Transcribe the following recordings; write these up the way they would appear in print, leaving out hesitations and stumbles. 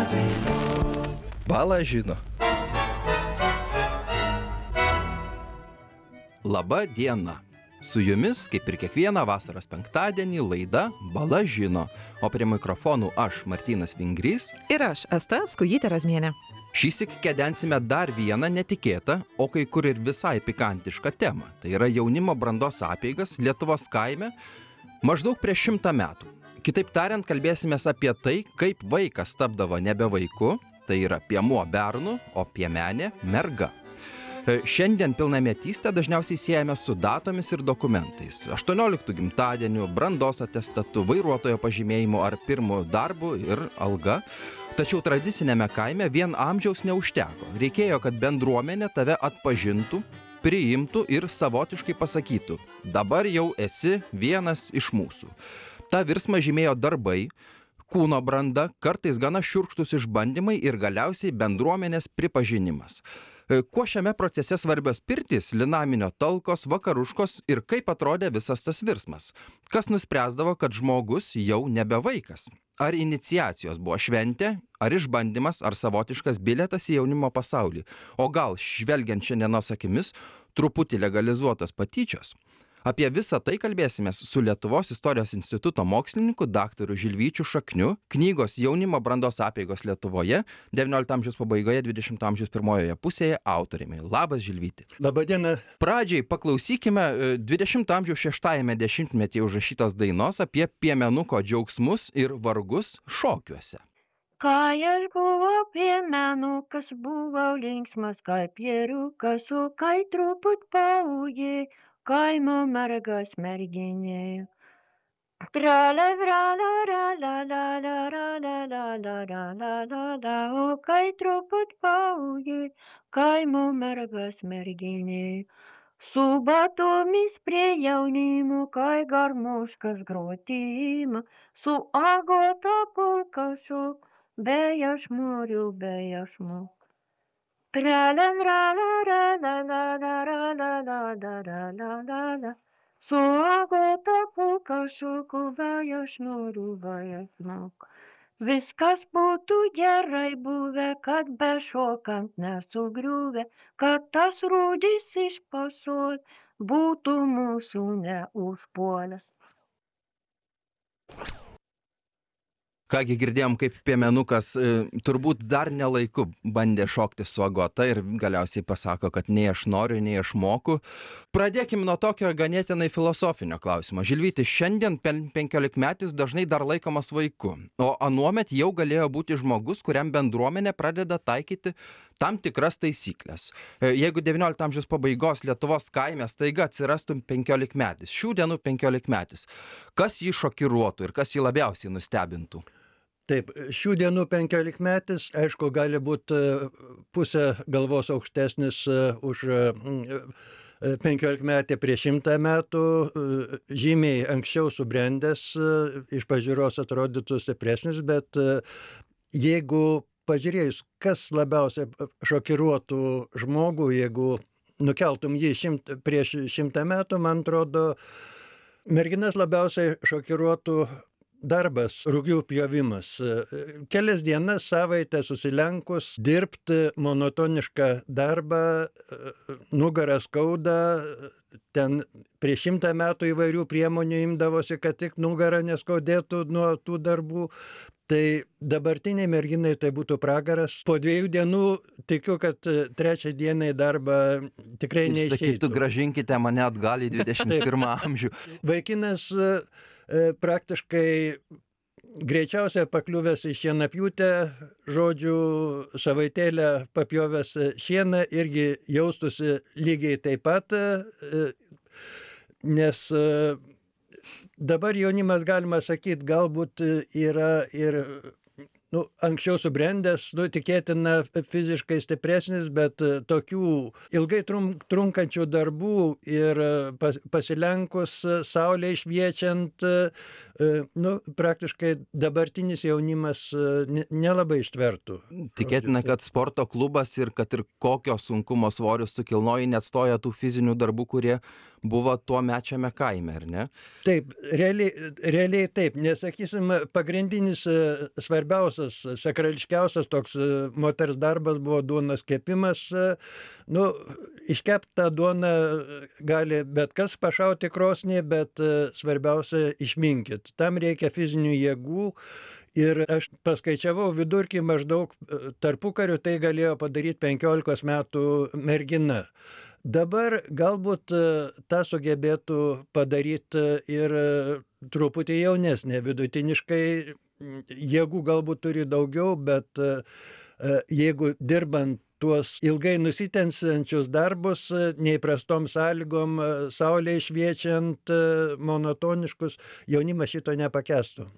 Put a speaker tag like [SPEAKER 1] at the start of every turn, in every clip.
[SPEAKER 1] Bala žino. Labą dieną. Su jumis, kaip ir kiekvieną vasaros penktadienį, laida Bala žino, o prie mikrofonų aš, Martynas Vingrys.
[SPEAKER 2] Ir aš, Asta Skujytė Razmienė.
[SPEAKER 1] Šįsyk kedensime dar vieną netikėtą, o kai kur ir visai pikantišką temą. Tai yra jaunimo brandos apeigas Lietuvos kaime maždaug prieš 100 metų. Kitaip tariant, kalbėsimės apie tai, kaip vaikas tapdavo nebe vaiku, tai yra piemuo bernu, o piemenė merga. Šiandien pilnametystę dažniausiai siejame su datomis ir dokumentais. 18 gimtadieniu, brandos atestatu, vairuotojo pažymėjimu ar pirmu darbu ir alga. Tačiau tradicinėme kaime vien amžiaus neužteko. Reikėjo, kad bendruomenė tave atpažintų, priimtų ir savotiškai pasakytų: dabar jau esi vienas iš mūsų. Ta virsmą žymėjo darbai, kūno branda, kartais gana šiurkštūs išbandymai ir galiausiai bendruomenės pripažinimas. Kuo šiame procese svarbios pirtys, linaminio talkos, vakaruškos ir kaip atrodė visas tas virsmas? Kas nuspręsdavo, kad žmogus jau nebe vaikas? Ar iniciacijos buvo šventė, ar išbandymas, ar savotiškas bilietas į jaunimo pasaulį? O gal, žvelgiant šiandienos akimis, truputį legalizuotos patyčios? Apie visą tai kalbėsimės su Lietuvos istorijos instituto mokslininku daktaru Žilvyčiu Šakniu, knygos Jaunimo brandos apeigos Lietuvoje, XIX amžiaus pabaigoje, XX amžiaus pirmojoje pusėje autoriumi. Labas, Žilvyti.
[SPEAKER 3] Labadiena.
[SPEAKER 1] Pradžiai paklausykime XX amžiaus 6-ame dešimtmetyje užrašytos dainos apie piemenuko džiaugsmus ir vargus šokiuose.
[SPEAKER 4] Kai aš buvau piemenukas, buvau linksmas kaip pieriukas, o kai truput paūgė, kaimo mergas merginė. Trala, trala, la, la, la, la, la, la, la, la, la, la, la, o kai truput paūgė, kaimo mergas merginė. Su batomis prie jaunimo, kai garmoškas groti ima, su agota polka šok, be jašmorių, be jašmok. Tralan, rala, rala, la, la, rala, la, la, la, la, la, la. Su agota polka šoko, be jašmorių, be jašmok. Viskas būtų gerai buvę, kad bešokant nesugriuvę, kad tas rūdis iš pasol būtų mūsų neužpuolęs.
[SPEAKER 1] Kągi girdėjom, kaip piemenukas turbūt dar nelaiku bandė šokti su agota ir galiausiai pasako, kad nei aš noriu, nei aš moku. Pradėkim nuo tokio ganėtinai filosofinio klausimo. Žilvyti, šiandien 15-metis dažnai dar laikomas vaiku, o anuomet jau galėjo būti žmogus, kuriam bendruomenė pradeda taikyti tam tikras taisyklės. Jeigu XIX amžiaus pabaigos Lietuvos kaime staiga atsirastų 15-metis, šių dienų 15-metis, kas jį šokiruotų ir kas jį labiausiai nustebintų?
[SPEAKER 3] Taip, šių dienų 15-metis, aišku, gali būti pusę galvos aukštesnis už 15-metį prieš 100 metų, žymiai anksčiau subrendęs, iš pažiūros atrodytų stipresnis, bet jeigu pažiūrėjus, kas labiausiai šokiruotų žmogų, jeigu nukeltum jį prieš 100 metų, man atrodo, merginas labiausiai šokiruotų darbas, rugių pjovimas. Kelias dienas savaitę susilenkus, dirbti monotonišką darbą, nugarą skauda, ten prieš 100 metų įvairių priemonių imdavosi, kad tik nugarą neskaudėtų nuo tų darbų. Tai dabartiniai merginai tai būtų pragaras. Po 2 dienų tikiu, kad 3 dieną į darbą tikrai neišeitų.
[SPEAKER 1] Sakytų, gražinkite mane atgal į 21 amžių.
[SPEAKER 3] Vaikinas praktiškai greičiausiai pakliuvęs į šienapjūtę, žodžiu, savaitėlę papjovęs šieną, irgi jaustųsi lygiai taip pat, nes dabar jaunimas, galima sakyti, galbūt yra ir anksčiau subrendęs, tikėtina fiziškai stipresnis, bet tokių ilgai trunkančių darbų ir pasilenkus, saulė šviečiant, praktiškai dabartinis jaunimas nelabai ištvertų.
[SPEAKER 1] Tikėtina, kad sporto klubas ir kad ir kokio sunkumo svorius sukilnoji neatstoja tų fizinių darbų, kurie buvo tuo mečiame kaime, ar ne?
[SPEAKER 3] Taip, realiai taip, nesakysim, pagrindinis svarbiausias, sakrališkiausias toks moters darbas buvo duonos kepimas. Iškeptą duoną gali bet kas pašauti krosnį, bet svarbiausia išminkit. Tam reikia fizinių jėgų. Ir aš paskaičiavau vidurkį maždaug tarpukariu, tai galėjo padaryti 15 metų mergina. Dabar galbūt tą sugebėtų padaryti ir truputį jaunesnė. Vidutiniškai jėgų galbūt turi daugiau, bet jeigu dirbant tuos ilgai nusitensiančius darbus, neįprastom sąlygom, saulei šviečiant, monotoniškus, jaunimas šito nepakęstų.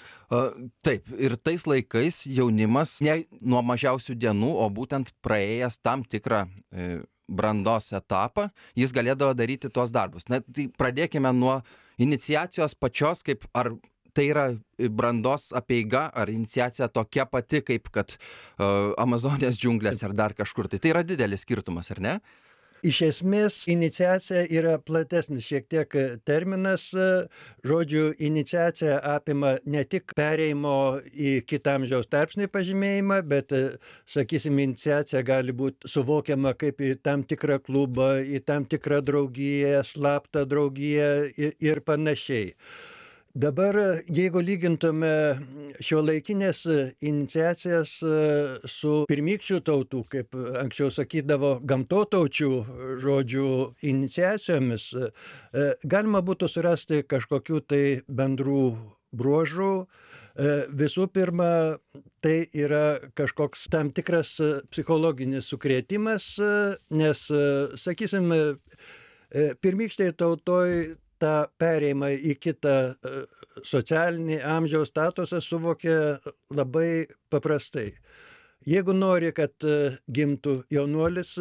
[SPEAKER 1] Taip, ir tais laikais jaunimas ne nuo mažiausių dienų, o būtent praėjęs tam tikrą brandos etapą, jis galėdavo daryti tuos darbus. Na, tai pradėkime nuo iniciacijos pačios, kaip ar tai yra brandos apeiga, ar iniciacija tokia pati, kaip kad Amazonės džiunglės ar dar kažkur. Tai yra didelis skirtumas, ar ne?
[SPEAKER 3] Iš esmės, iniciacija yra platesnis šiek tiek terminas. Žodžiu, iniciacija apima ne tik perėjimo į kitą amžiaus tarpsnį pažymėjimą, bet, sakysim, iniciacija gali būti suvokiama kaip į tam tikrą klubą, į tam tikrą draugiją, slaptą draugiją ir panašiai. Dabar, jeigu lygintume šiuolaikinės iniciacijas su pirmykščių tautų, kaip anksčiau sakydavo, gamtotaučių žodžių iniciacijomis, galima būtų surasti kažkokių tai bendrų bruožų. Visų pirma, tai yra kažkoks tam tikras psichologinis sukrėtimas, nes, sakysim, pirmykštėje tautoje tą perėjimą į kitą socialinį amžiaus statusą suvokė labai paprastai. Jeigu nori, kad gimtų jaunuolis,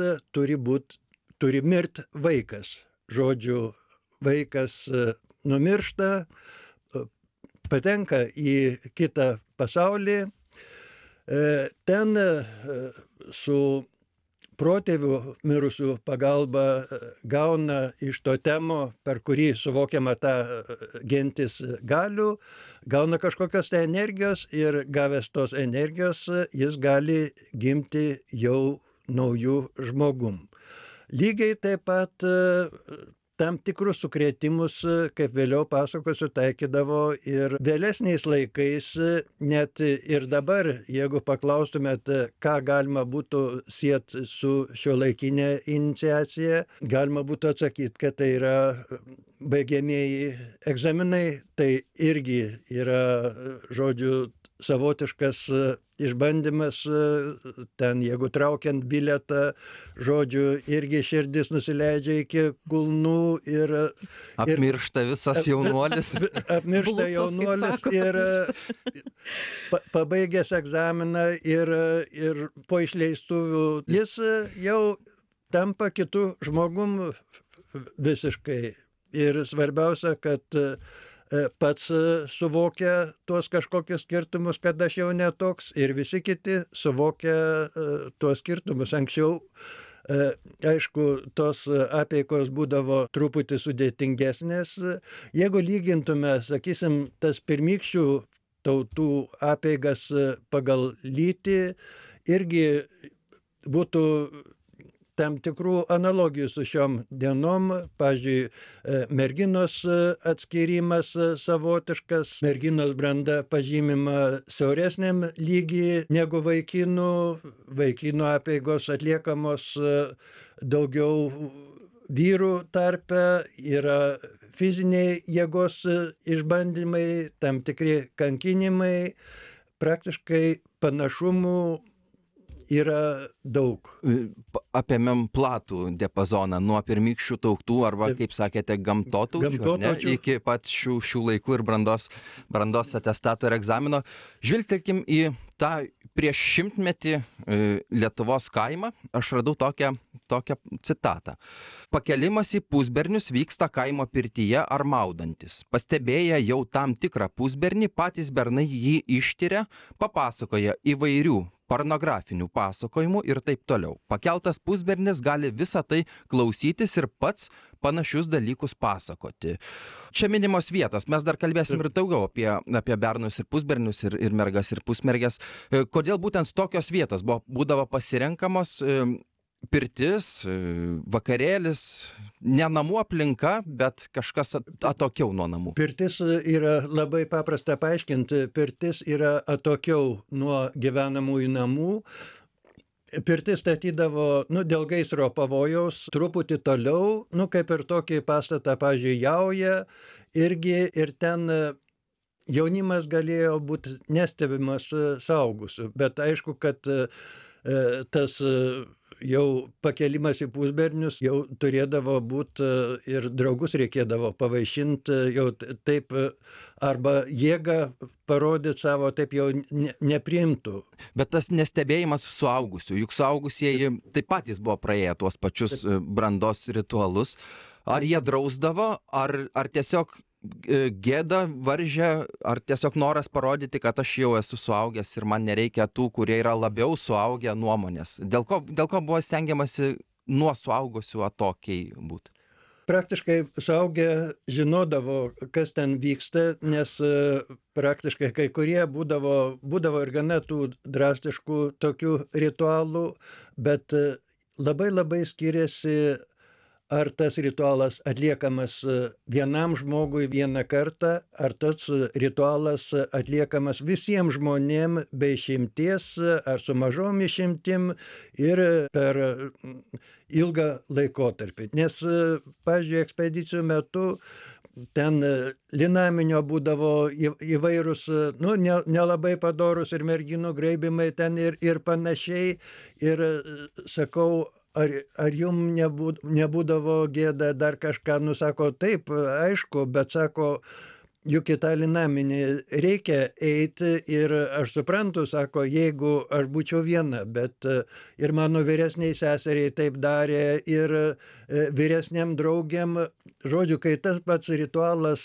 [SPEAKER 3] turi mirt vaikas. Žodžiu, vaikas numiršta, patenka į kitą pasaulį, ten su protėvių mirusių pagalba gauna iš totemo, per kurį suvokiama ta gentis galių, gauna kažkokios tai energijos ir gavęs tos energijos jis gali gimti jau naujų žmogum. Lygiai taip pat tam tikrus sukrėtimus, kaip vėliau pasakosiu, taikydavo ir vėlesniais laikais, net ir dabar, jeigu paklaustumėt, ką galima būtų sieti su šiuolaikinė iniciacija, galima būtų atsakyti, kad tai yra baigiamieji egzaminai, tai irgi yra, žodžiu, savotiškas išbandymas, ten jeigu traukiant bilietą, žodžiu, irgi širdis nusileidžia iki kulnų ir...
[SPEAKER 1] Apmiršta visas jaunuolis.
[SPEAKER 3] Apmiršta jaunuolis ir pabaigęs egzaminą ir po išleistuvių jis jau tampa kitų žmogum visiškai. Ir svarbiausia, kad pats suvokia tuos kažkokius skirtumus, kad aš jau netoks, ir visi kiti suvokia tuos skirtumus. Anksčiau, aišku, tos apeikos būdavo truputį sudėtingesnės. Jeigu lygintume, sakysim, tas pirmykščių tautų apeigas pagal lytį, irgi būtų tam tikrų analogijų su šiom dienom. Pavyzdžiui, merginos atskyrimas savotiškas, merginos branda pažymima siauresniam lygy negu vaikinų, vaikinų apeigos atliekamos daugiau vyrų tarpe, yra fiziniai jėgos išbandymai, tam tikri kankinimai, praktiškai panašumų yra daug.
[SPEAKER 1] Apėmėm platų diapazoną nuo pirmykščių tautų arba, kaip sakėte, gamtotaučių, iki pat šių laikų ir brandos atestato ir egzamino. Žvilgtelkim į tą prieš 100-metį Lietuvos kaimą. Aš radau tokią citatą. Pakelimas į pusbernius vyksta kaimo pirtyje ar maudantis. Pastebėję jau tam tikrą pusbernį, patys bernai jį ištiria, papasakoja įvairių pornografinių pasakojimų ir taip toliau. Pakeltas pusbernis gali visą tai klausytis ir pats panašius dalykus pasakoti. Čia minimos vietos, mes dar kalbėsim ir daugiau apie bernus ir pusbernius ir mergas ir pusmergės. Kodėl būtent tokios vietos būdavo pasirenkamos? Pirtis, vakarėlis, ne namų aplinka, bet kažkas atokiau nuo namų.
[SPEAKER 3] Pirtis yra labai paprasta paaiškinti. Pirtis yra atokiau nuo gyvenamųjų namų. Pirtis statydavo, dėl gaisro pavojaus truputį toliau, kaip ir tokį pastatą, pavyzdžiui, Jauja irgi, ir ten jaunimas galėjo būti nestebimas suaugusių, bet aišku, kad tas jau pakelimas į pusbernius jau turėdavo būti ir draugus reikėdavo pavaišinti, jau taip arba jėgą parodyti savo, taip jau nepriimtų.
[SPEAKER 1] Bet tas nestebėjimas suaugusių, juk suaugusieji taip patys buvo praėję tuos pačius brandos ritualus. Ar jie drausdavo, ar tiesiog gėda varžė, ar tiesiog noras parodyti, kad aš jau esu suaugęs ir man nereikia tų, kurie yra labiau suaugę nuomonės? Dėl ko buvo stengiamasi nuo suaugusių atokiai būti?
[SPEAKER 3] Praktiškai suaugę žinodavo, kas ten vyksta, nes praktiškai kai kurie būdavo ir gana tų drastiškų tokių ritualų, bet labai skiriasi, ar tas ritualas atliekamas vienam žmogui vieną kartą, ar tas ritualas atliekamas visiems žmonėm be išimties, ar su mažom išimtim ir per ilgą laikotarpį. Nes, pavyzdžiui, ekspedicijų metu ten linaminio būdavo įvairūs, nelabai padorus ir merginų graibimai ten ir panašiai. Ir sakau, ar jum nebūdavo gėda dar kažką? Sako, taip, aišku, bet sako, juk į tą linaminį reikia eiti ir aš suprantu, sako, jeigu aš būčiau viena, bet ir mano vyresniai seseriai taip darė ir vyresniam draugiam. Žodžiu, kai tas pats ritualas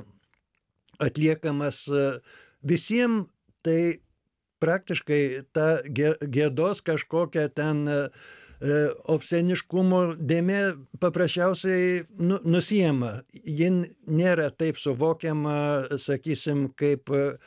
[SPEAKER 3] atliekamas visiems, tai praktiškai ta gėdos kažkokia ten obsceniškumo dėmė paprasčiausiai nusiema. Ji nėra taip suvokiama, sakysim, kaip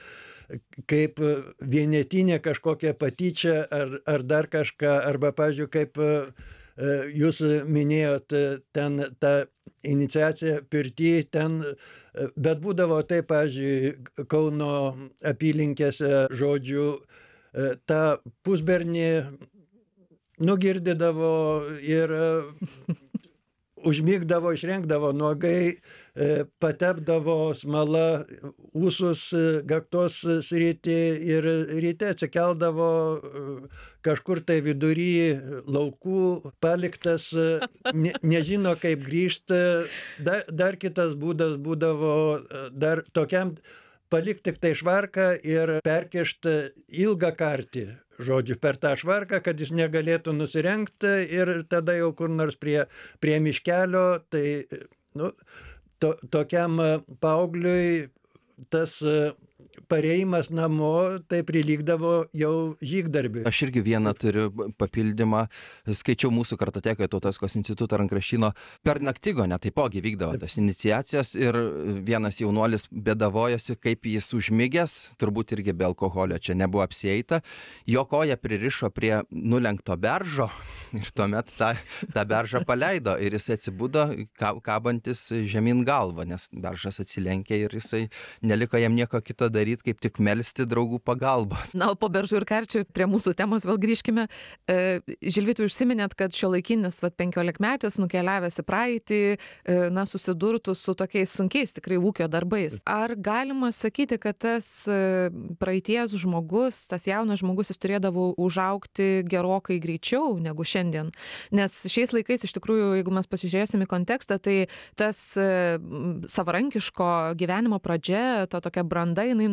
[SPEAKER 3] vienetinė kažkokia patyčia ar dar kažką, arba, pavyzdžiui, kaip jūs minėjot ten tą iniciaciją pirty, ten, bet būdavo taip, pavyzdžiui, Kauno apylinkėse, žodžiu, tą pusbernį nugirdydavo ir užmigdavo, išrengdavo nuogai, patepdavo smala ūsus, gaktos sritį ir ryte atsikeldavo kažkur tai vidury laukų, paliktas, nežino kaip grįžti. Dar kitas būdas būdavo dar tokiam palikti tik tai švarką ir perkišti ilgą kartį, žodžiu, per tą švarką, kad jis negalėtų nusirengti ir tada jau kur nors prie miškelio, tai tokiam paaugliui tas parėjimas namo tai prilygdavo jau žygdarbiui.
[SPEAKER 1] Aš irgi vieną turiu papildymą. Skaičiau mūsų kartotekoje Tautosakos instituto rankraštyno. Per Naktigonę taipogi vykdavo tas iniciacijas ir vienas jaunuolis bėdavojosi, kaip jis užmigęs, turbūt irgi be alkoholio čia nebuvo apsieita. Jo koją pririšo prie nulenkto beržo ir tuomet tą beržą paleido ir jis atsibudo kabantis žemyn galvą, nes beržas atsilenkė ir jisai neliko jam nieko kito daryti, kaip tik melsti draugų pagalbos.
[SPEAKER 2] Na, o po beržų ir karčių prie mūsų temos vėl grįžkime. Žilvytui užsiminėt, kad šiuolaikinis 15-metis nukeliavęs į praeitį, susidurtų su tokiais sunkiais tikrai ūkio darbais. Ar galima sakyti, kad tas praeities žmogus, tas jaunas žmogus, jis turėdavo užaugti gerokai greičiau negu šiandien? Nes šiais laikais, iš tikrųjų, jeigu mes pasižiūrėsime į kontekstą, tai tas savarankiško gyvenimo pradžia, to tokia branda, jinai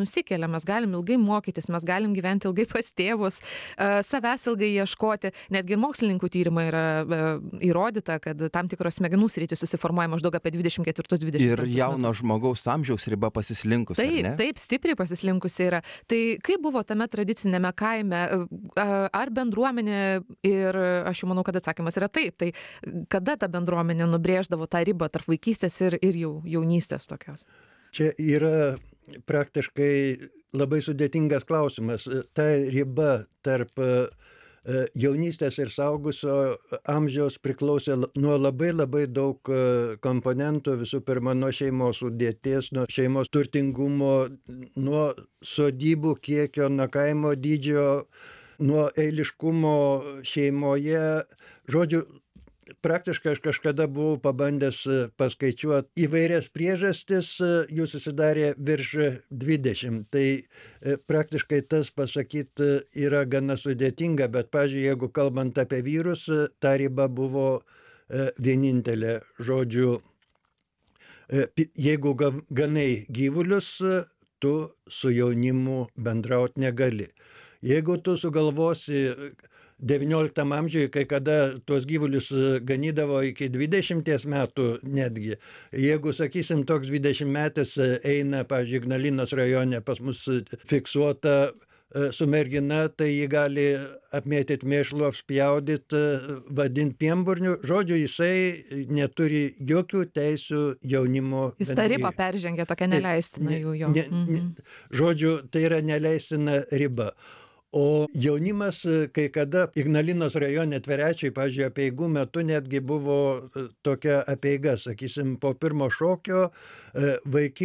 [SPEAKER 2] nusikelia, mes galim ilgai mokytis, mes galim gyventi ilgai pas tėvus, savęs ilgai ieškoti. Netgi ir mokslininkų tyrimai yra įrodyta, kad tam tikros smegenų sritys susiformuoja maždaug apie 24-25
[SPEAKER 1] Ir jauno žmogaus amžiaus riba pasislinkus, ar ne?
[SPEAKER 2] Taip, stipriai pasislinkusi yra. Tai kaip buvo tame tradicinėme kaime, ar bendruomenė, ir aš jau manau, kad atsakymas yra taip, tai kada ta bendruomenė nubrėždavo tą ribą tarp vaikystės ir jaunystės tokios?
[SPEAKER 3] Čia yra praktiškai labai sudėtingas klausimas. Ta riba tarp jaunystės ir saugusio amžiaus priklausė nuo labai daug komponentų, visų pirma nuo šeimos sudėties, nuo šeimos turtingumo, nuo sodybų kiekio, nuo kaimo dydžio, nuo eiliškumo šeimoje. Žodžiu, praktiškai aš kažkada buvau pabandęs paskaičiuoti įvairias priežastis, jų susidarė virš 20. Tai praktiškai tas pasakyti yra gana sudėtinga, bet, pavyzdžiui, jeigu kalbant apie vyrus, ta riba buvo vienintelė. Žodžiu, jeigu ganai gyvulius, tu su jaunimu bendrauti negali. Jeigu tu sugalvosi 19 amžiuje, kai kada tuos gyvulius ganydavo iki 20 metų netgi. Jeigu, sakysim, toks 20 metais eina, pavyzdžiui, Ignalinos rajone pas mus fiksuota su mergina, tai jį gali apmėtyti mėšlu, apspjaudyti, vadinti pienburniu. Žodžiu, jisai neturi jokių teisių jaunimo bendrijoje.
[SPEAKER 2] Jis tą ribą peržengė, tokia neleistina jo.
[SPEAKER 3] Žodžiu, tai yra neleistina riba. O jaunimas, kai kada Ignalinos rajone Tverečiai, pavyzdžiui, apeigų metu netgi buvo tokia apeiga, sakysim, po pirmo šokio vaikai